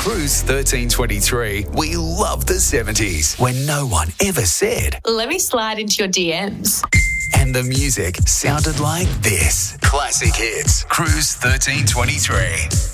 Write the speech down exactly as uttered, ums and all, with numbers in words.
Cruise thirteen twenty-three, we love the seventies when no one ever said, Let me slide into your D Ms. And the music sounded like this. Classic hits. Cruise thirteen twenty-three.